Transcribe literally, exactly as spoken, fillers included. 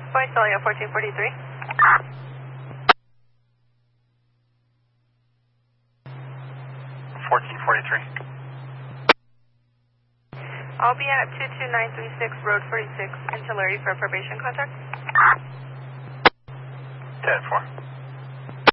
Visalia fourteen forty-three. fourteen forty-three. I'll be at two two nine three six Road forty-six in Tulare for a probation contact. ten four.